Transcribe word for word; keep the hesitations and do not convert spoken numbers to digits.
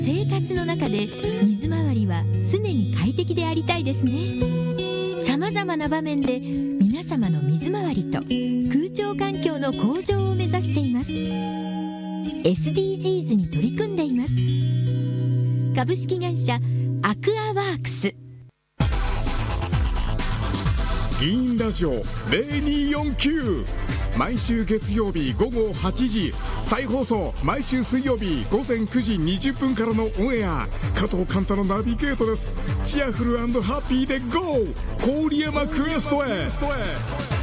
生活の中で水回りは常に快適でありたいですね。さまざまな場面で皆様の水回りと空調環境の向上を目指しています。 エスディージーズ に取り組んでいます。株式会社アクアワークス。 議員ラジオゼロにーよんきゅう、毎週月曜日午後はちじ、再放送毎週水曜日午前くじにじゅっぷんからのオンエア。加藤寛太のナビゲートです。チアフル&ハッピーでゴー、郡山クエストへ。